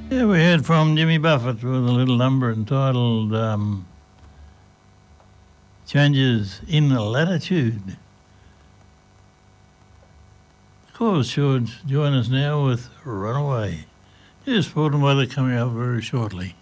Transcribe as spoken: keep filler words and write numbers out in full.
Yeah, we heard from Jimmy Buffett with a little number entitled um, Changes in Latitude. Of course, should join us now with Runaway. Here's sport and weather coming up very shortly.